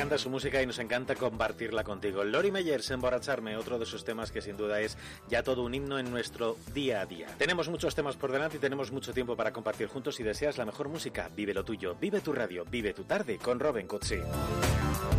encanta su música y nos encanta compartirla contigo. Lori Meyers, Emborracharme, otro de sus temas que sin duda es ya todo un himno en nuestro día a día. Tenemos muchos temas por delante y tenemos mucho tiempo para compartir juntos. Si deseas la mejor música, vive lo tuyo, vive tu radio, vive tu tarde con Robin Cutsi.